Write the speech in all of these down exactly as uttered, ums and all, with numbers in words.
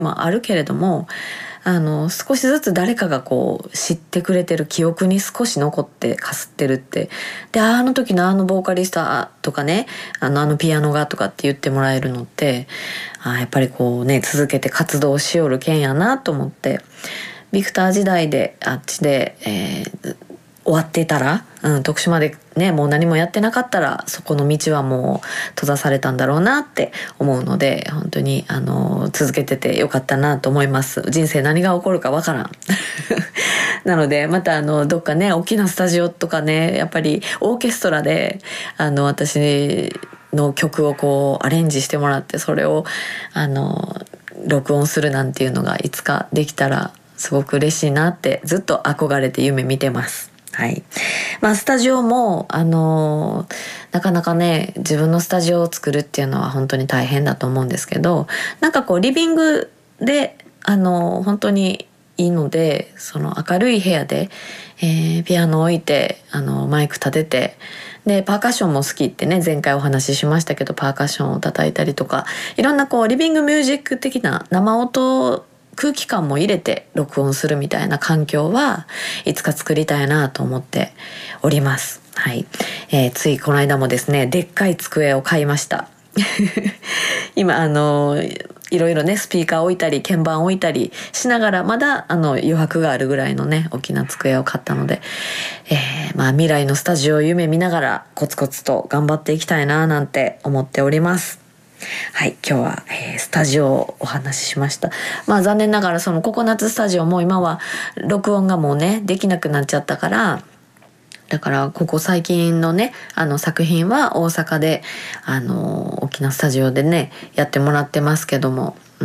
もあるけれども、あの少しずつ誰かがこう知ってくれてる、記憶に少し残ってかすってるって、であの時のあのボーカリストとかね、あのあのピアノがとかって言ってもらえるのって、あやっぱりこうね続けて活動しよるけんやなと思って、ビクター時代であっちで、えー終わってたら、うん、徳島でねもう何もやってなかったら、そこの道はもう閉ざされたんだろうなって思うので、本当にあの続けててよかったなと思います。人生何が起こるかわからんなのでまたあのどっかね大きなスタジオとかね、やっぱりオーケストラであの私の曲をこうアレンジしてもらって、それをあの録音するなんていうのがいつかできたらすごく嬉しいなって、ずっと憧れて夢見てます。はい。まあスタジオもあのー、なかなかね自分のスタジオを作るっていうのは本当に大変だと思うんですけど、なんかこうリビングであのー、本当にいいので、その明るい部屋で、えー、ピアノを置いてあのマイク立てて、でパーカッションも好きってね前回お話ししましたけど、パーカッションを叩いたりとか、いろんなこうリビングミュージック的な生音、空気感も入れて録音するみたいな環境はいつか作りたいなと思っております。はい、えー、ついこの間もですねでっかい机を買いました今あのいろいろねスピーカー置いたり鍵盤置いたりしながら、まだあの余白があるぐらいのね大きな机を買ったので、えー、まあ未来のスタジオを夢見ながらコツコツと頑張っていきたいななんて思っております。はい、今日は、えー、スタジオをお話ししました。まあ残念ながらそのココナッツスタジオも今は録音がもうねできなくなっちゃったから、だからここ最近のねあの作品は大阪であの大きなスタジオでねやってもらってますけども、うん、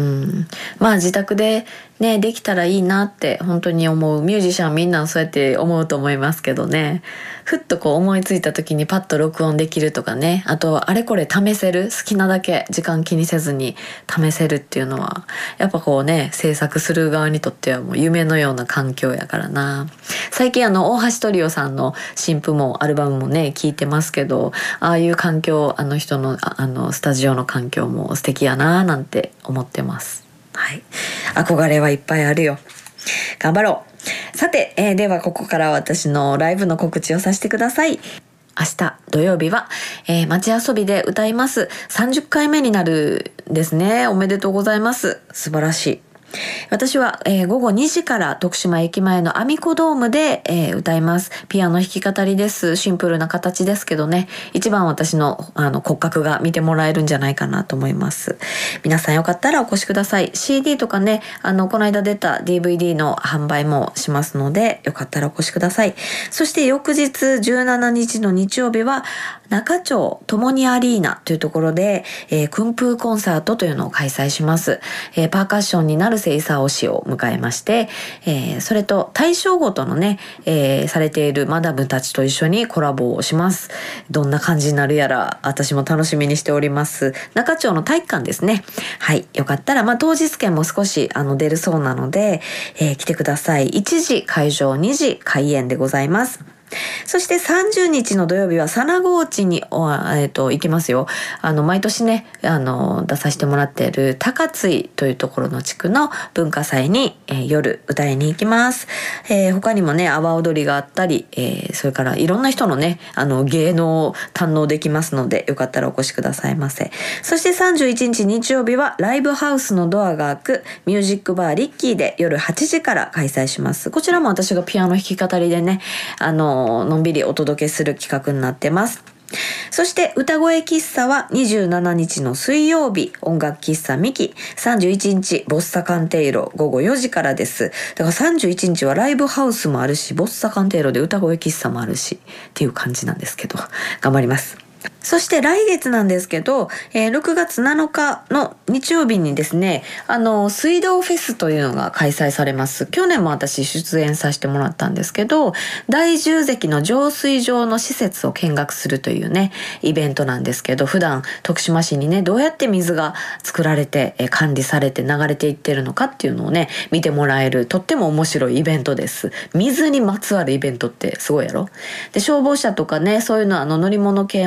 まあ自宅でねできたらいいなって本当に思う。ミュージシャンみんなそうやって思うと思いますけどね、ふっとこう思いついた時にパッと録音できるとかね、あとあれこれ試せる、好きなだけ時間気にせずに試せるっていうのはやっぱこうね制作する側にとってはもう夢のような環境やからな。最近あの大橋トリオさんの新譜もアルバムもね聞いてますけど、ああいう環境、あの人の あ, あのスタジオの環境も素敵やななんて思ってます。はい、憧れはいっぱいあるよ。頑張ろう。さて、えー、ではここから私のライブの告知をさせてください。明日土曜日は、えー、街遊びで歌います。さんじゅっかいめになるですね。おめでとうございます。素晴らしい。私は、えー、午後にじから徳島駅前のアミコドームで、えー、歌います。ピアノ弾き語りです。シンプルな形ですけどね、一番私のあの骨格が見てもらえるんじゃないかなと思います。皆さんよかったらお越しください。 シーディー とかね、あのこの間出た ディーブイディー の販売もしますので、よかったらお越しください。そして翌日じゅうしちにちの日曜日は中町ともにアリーナというところで、えー、訓風コンサートというのを開催します。えー、パーカッションになるせいさお氏を迎えまして、えー、それと大正ごとのね、えー、されているマダムたちと一緒にコラボをします。どんな感じになるやら私も楽しみにしております。中町の体育館ですね。はい、よかったら、まあ、当日券も少しあの出るそうなので、えー、来てください。いちじ会場、にじ開演でございます。そしてさんじゅうにちの土曜日はサナゴーチに、えー、と行きますよ。あの毎年ねあの出させてもらっている高津というところの地区の文化祭に、えー、夜歌いに行きます。えー、他にもね阿波踊りがあったり、えー、それからいろんな人のねあの芸能を堪能できますので、よかったらお越しくださいませ。そしてさんじゅういちにち日曜日はライブハウスのドアが開くミュージックバーリッキーで夜はちじから開催します。こちらも私がピアノ弾き語りでねあののんびりお届けする企画になってます。そして歌声喫茶はにじゅうしちにちの水曜日、音楽喫茶ミキ、さんじゅういちにちボッサカンテイロごごよじからです。だからさんじゅういちにちはライブハウスもあるし、ボッサカンテイロで歌声喫茶もあるしっていう感じなんですけど、頑張ります。そして来月なんですけど、えー、ろくがつなのかの日曜日にですね、あの水道フェスというのが開催されます。去年も私出演させてもらったんですけど、大重石の浄水場の施設を見学するというねイベントなんですけど、普段徳島市にねどうやって水が作られて、えー、管理されて流れていってるのかっていうのをね見てもらえるとっても面白いイベントです。水にまつわるイベントってすごいやろ。で消防車とかねそういうのあの乗り物系も来たり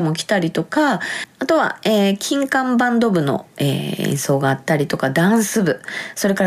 りとか、あとは、えー、金管バンド部の、えー演奏があったりとか、ダンス部、それから